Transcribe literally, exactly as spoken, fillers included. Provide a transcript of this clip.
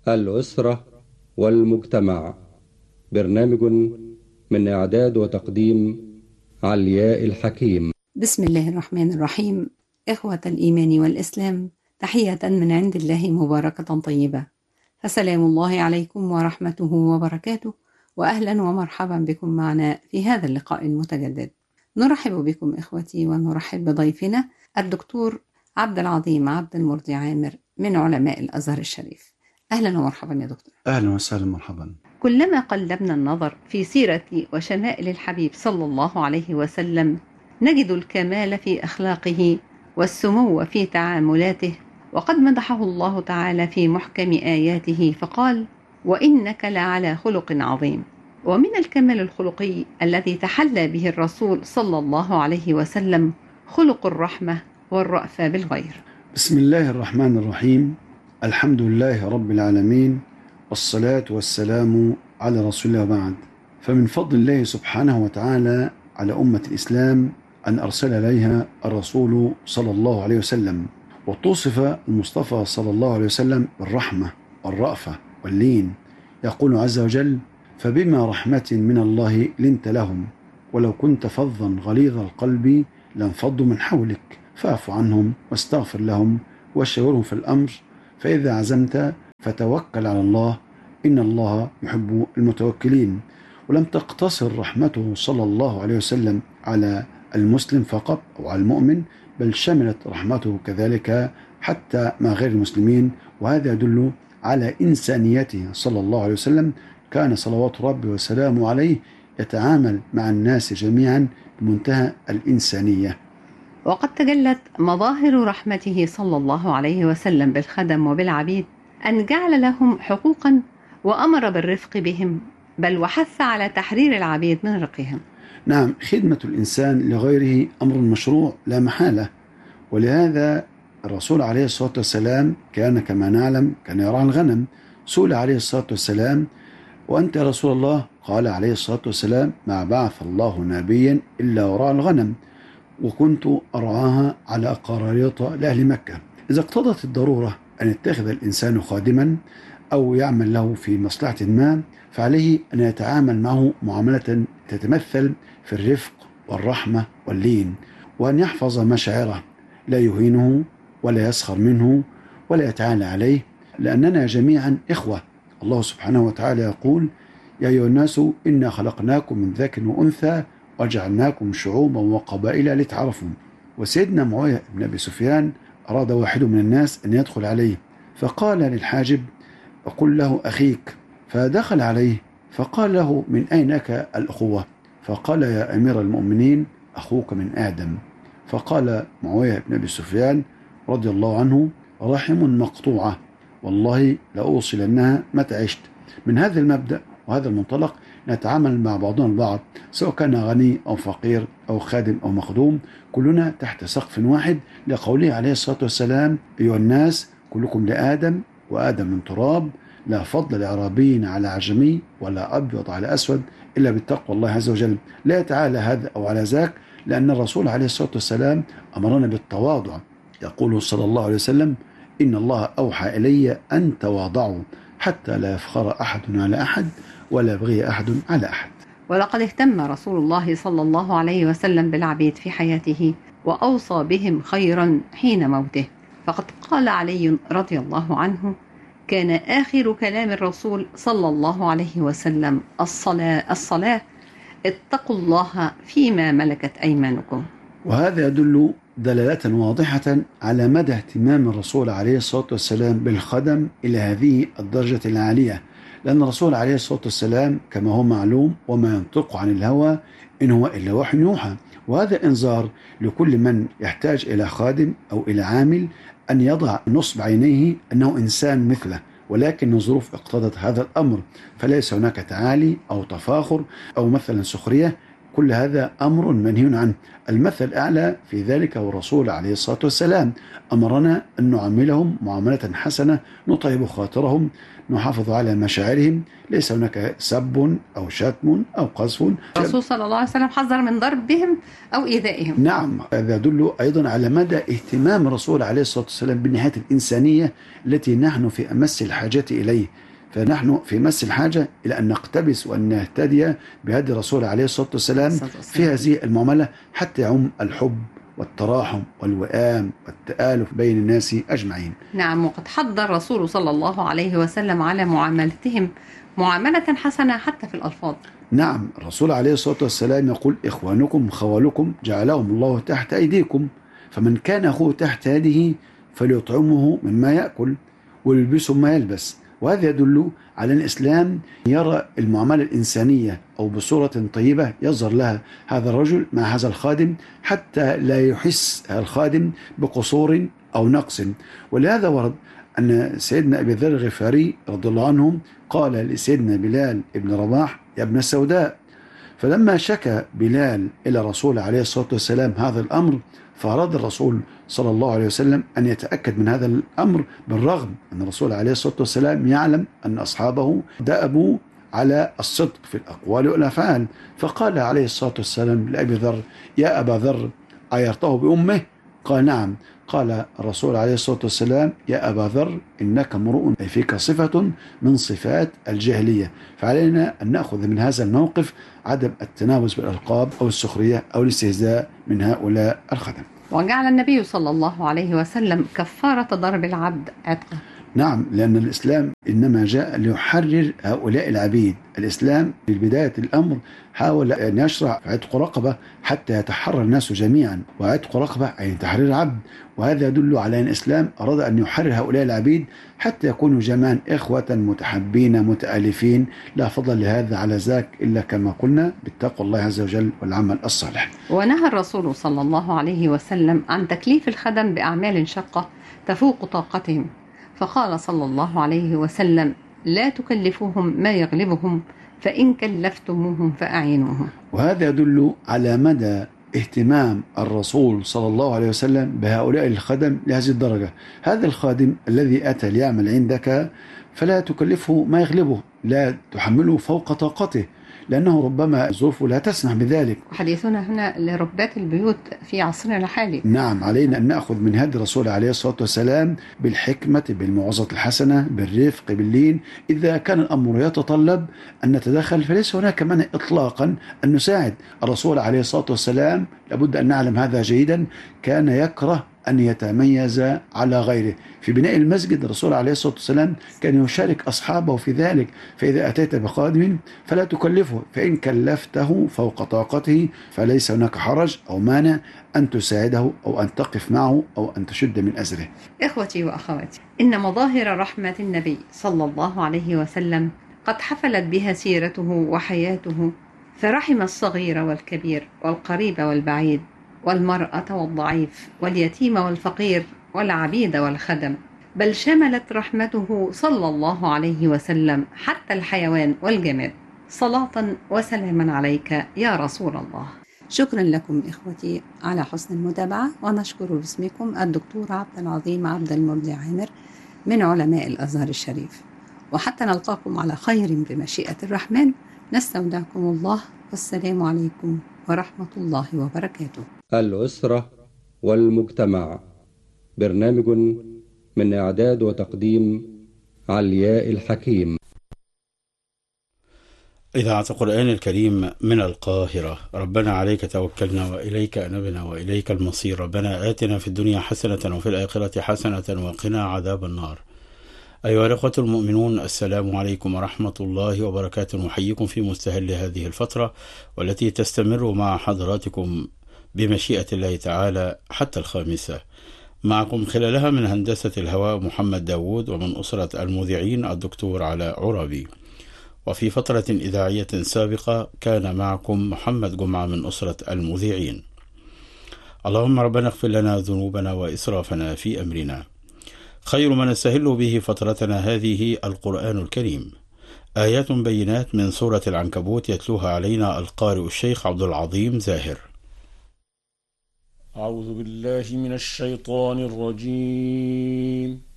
الأسرة والمجتمع. برنامج من إعداد وتقديم علياء الحكيم. بسم الله الرحمن الرحيم. إخوة الإيمان والإسلام، تحية من عند الله مباركة طيبة، فسلام الله عليكم ورحمته وبركاته، وأهلا ومرحبا بكم معنا في هذا اللقاء المتجدد. نرحب بكم إخوتي، ونرحب بضيفنا الدكتور عبد العظيم عبد المرضي عامر من علماء الأزهر الشريف. أهلا ومرحبا يا دكتور. أهلا وسهلا مرحبا. كلما قلبنا النظر في سيرة وشمائل الحبيب صلى الله عليه وسلم نجد الكمال في أخلاقه والسمو في تعاملاته، وقد مدحه الله تعالى في محكم آياته فقال: وإنك لعلى خلق عظيم. ومن الكمال الخلقي الذي تحلى به الرسول صلى الله عليه وسلم خلق الرحمة والرأفة بالغير. بسم الله الرحمن الرحيم. الحمد لله رب العالمين، والصلاة والسلام على رسول الله بعد. فمن فضل الله سبحانه وتعالى على أمة الإسلام أن أرسل إليها الرسول صلى الله عليه وسلم، وتصف المصطفى صلى الله عليه وسلم بالرحمة والرأفة واللين. يقول عز وجل: فبما رحمة من الله لنت لهم ولو كنت فظا غليظ القلب لانفضوا من حولك فاعف عنهم واستغفر لهم وشاورهم في الأمر فإذا عزمت فتوكل على الله إن الله يحب المتوكلين. ولم تقتصر رحمته صلى الله عليه وسلم على المسلم فقط أو على المؤمن، بل شملت رحمته كذلك حتى مع غير المسلمين، وهذا يدل على إنسانيته صلى الله عليه وسلم. كان صلوات ربي وسلامه عليه يتعامل مع الناس جميعا بمنتهى الإنسانية. وقد تجلت مظاهر رحمته صلى الله عليه وسلم بالخدم وبالعبيد أن جعل لهم حقوقا وأمر بالرفق بهم، بل وحث على تحرير العبيد من رقهم. نعم، خدمة الإنسان لغيره أمر مشروع لا محالة، ولهذا الرسول عليه الصلاة والسلام كان كما نعلم كان يرعى الغنم. سئل عليه الصلاة والسلام: وأنت يا رسول الله؟ قال عليه الصلاة والسلام: ما بعث الله نبيا إلا ورعى الغنم، وكنت أرعاها على قراريط لأهل مكة. إذا اقتضت الضرورة أن يتخذ الإنسان خادما أو يعمل له في مصلحة ما، فعليه أن يتعامل معه معاملة تتمثل في الرفق والرحمة واللين، وأن يحفظ مشاعره، لا يهينه ولا يسخر منه ولا يتعالى عليه، لأننا جميعا إخوة. الله سبحانه وتعالى يقول: يا أيها الناس إنا خلقناكم من ذكر وأنثى وجعلناكم شعوبا وقبائل لتعارفوا. وسيدنا معاوية بن أبي سفيان أراد واحد من الناس أن يدخل عليه، فقال للحاجب: وقل له أخيك. فدخل عليه فقال له: من أين لك الأخوة؟ فقال: يا أمير المؤمنين، أخوك من آدم. فقال معاوية بن أبي سفيان رضي الله عنه: رحم مقطوعة، والله لأوصلنها متى عشت. من هذا المبدأ وهذا المنطلق نتعامل مع بعضنا البعض، سواء كان غني أو فقير أو خادم أو مخدوم، كلنا تحت سقف واحد، لقوله عليه الصلاة والسلام: أيها الناس كلكم لآدم وآدم من تراب، لا فضل لعربي على عجمي ولا أبيض على أسود إلا بالتقوى الله عز وجل. لا يتعالى هذا أو على ذاك، لأن الرسول عليه الصلاة والسلام أمرنا بالتواضع. يقول صلى الله عليه وسلم: إن الله أوحى إلي أن تواضعوا حتى لا يفخر أحد على أحد ولا يبغي أحد على أحد. ولقد اهتم رسول الله صلى الله عليه وسلم بالعبيد في حياته، وأوصى بهم خيرا حين موته. فقد قال علي رضي الله عنه: كان آخر كلام الرسول صلى الله عليه وسلم الصلاة الصلاة، اتقوا الله فيما ملكت أيمانكم. وهذا يدل دلالة واضحة على مدى اهتمام الرسول عليه الصلاة والسلام بالخدم إلى هذه الدرجة العالية، لأن الرسول عليه الصلاة والسلام كما هو معلوم وما ينطق عن الهوى إن هو إلا وحي يوحى. وهذا إنذار لكل من يحتاج إلى خادم أو إلى عامل أن يضع نصب عينيه أنه إنسان مثله، ولكن الظروف اقتضت هذا الأمر، فليس هناك تعالي أو تفاخر أو مثلا سخرية، كل هذا أمر منهي عنه. المثل الأعلى في ذلك هو الرسول عليه الصلاة والسلام، أمرنا أن نعاملهم معاملة حسنة، نطيب خاطرهم، نحافظ على مشاعرهم، ليس هناك سب أو شتم أو قذف. الرسول صلى الله عليه وسلم حذر من ضربهم أو إيذائهم. نعم، هذا يدل أيضا على مدى اهتمام الرسول عليه الصلاة والسلام بالنهاية الإنسانية التي نحن في أمس الحاجة إليه. فنحن في مس الحاجة إلى أن نقتبس وأن نهتدي بهدي الرسول عليه الصلاة والسلام في هذه المعاملة، حتى يعم الحب والتراحم والوئام والتآلف بين الناس أجمعين. نعم، وقد حض الرسول صلى الله عليه وسلم على معاملتهم معاملة حسنة حتى في الألفاظ. نعم، الرسول عليه الصلاة والسلام يقول: إخوانكم خوالكم جعلهم الله تحت أيديكم، فمن كان أخوه تحت يده فليطعمه مما يأكل ويلبسه ما يلبس. وهذا يدل على أن الإسلام يرى المعاملة الإنسانية أو بصورة طيبة يظهر لها هذا الرجل مع هذا الخادم، حتى لا يحس الخادم بقصور أو نقص. ولهذا ورد أن سيدنا أبي ذر الغفاري رضي الله عنه قال لسيدنا بلال ابن رباح: يا ابن السوداء. فلما شكى بلال إلى الرسول عليه الصلاة والسلام هذا الأمر، فأراد الرسول صلى الله عليه وسلم أن يتأكد من هذا الأمر، بالرغم أن الرسول عليه الصلاة والسلام يعلم أن أصحابه دأبوا على الصدق في الأقوال والأفعال. فقال عليه الصلاة والسلام لأبي ذر: يا أبا ذر، عيرته بأمه؟ قال: نعم. قال الرسول عليه الصلاة والسلام: يا أبا ذر، إنك امرؤ فيك صفة من صفات الجاهلية. فعلينا أن نأخذ من هذا الموقف عدم التناوز بالألقاب أو السخرية أو الاستهزاء من هؤلاء الخدم. وجعل النبي صلى الله عليه وسلم كفارة ضرب العبد عتقه. نعم، لأن الإسلام إنما جاء ليحرر هؤلاء العبيد. الإسلام في بداية الأمر حاول أن يشرع عتق رقبة حتى يتحرر الناس جميعا، وعتق رقبة أي تحرير عبد. وهذا يدل على أن الإسلام أراد أن يحرر هؤلاء العبيد حتى يكونوا جميعا إخوة متحبين متآلفين، لا فضل لهذا على ذاك إلا كما قلنا بالتقوى الله عز وجل والعمل الصالح. ونهى الرسول صلى الله عليه وسلم عن تكليف الخدم بأعمال شقة تفوق طاقتهم، فقال صلى الله عليه وسلم: لا تكلفوهم ما يغلبهم، فإن كلفتموهم فأعينوهم. وهذا يدل على مدى اهتمام الرسول صلى الله عليه وسلم بهؤلاء الخدم لهذه الدرجة. هذا الخادم الذي أتى ليعمل عندك فلا تكلفه ما يغلبه، لا تحمله فوق طاقته، لأنه ربما ظروفه لا تسمح بذلك. وحديثنا هنا لربات البيوت في عصرنا الحالي. نعم، علينا أن نأخذ من هدي الرسول عليه الصلاة والسلام بالحكمة، بالموعظة الحسنة، بالرفق، باللين. إذا كان الأمر يتطلب أن نتدخل فليس هناك مانع إطلاقا أن نساعد. الرسول عليه الصلاة والسلام لابد أن نعلم هذا جيدا، كان يكره أن يتميز على غيره. في بناء المسجد الرسول عليه الصلاة والسلام كان يشارك أصحابه في ذلك. فإذا أتيت بخادم فلا تكلفه، فإن كلفته فوق طاقته فليس هناك حرج أو مانع أن تساعده أو أن تقف معه أو أن تشد من أزره. إخوتي وأخواتي، إن مظاهر رحمة النبي صلى الله عليه وسلم قد حفلت بها سيرته وحياته، فرحم الصغير والكبير والقريب والبعيد، والمرأة والضعيف واليتيم والفقير والعبيد والخدم، بل شملت رحمته صلى الله عليه وسلم حتى الحيوان والجماد. صلاة وسلاما عليك يا رسول الله. شكرا لكم إخوتي على حسن المتابعة، ونشكر باسمكم الدكتور عبد العظيم عبد المرضي عامر من علماء الأزهر الشريف. وحتى نلقاكم على خير بمشيئة الرحمن، نستودعكم الله، والسلام عليكم ورحمة الله وبركاته. الأسرة والمجتمع، برنامج من إعداد وتقديم علياء الحكيم. إذاعة القرآن الكريم من القاهرة. ربنا عليك توكلنا وإليك أنبنا وإليك المصير. ربنا آتنا في الدنيا حسنة وفي الآخرة حسنة وقنا عذاب النار. أيها الأخوة المؤمنون، السلام عليكم ورحمة الله وبركاته. نحييكم في مستهل هذه الفترة والتي تستمر مع حضراتكم بمشيئة الله تعالى حتى الخامسة. معكم خلالها من هندسة الهواء محمد داود، ومن أسرة المذيعين الدكتور علاء عرابي. وفي فترة إذاعية سابقة كان معكم محمد جمعة من أسرة المذيعين. اللهم ربنا اغفر لنا ذنوبنا وإسرافنا في أمرنا. خير ما نستهل به فترتنا هذه القرآن الكريم، آيات بينات من سورة العنكبوت يتلوها علينا القارئ الشيخ عبد العظيم زاهر. أعوذ بالله من الشيطان الرجيم.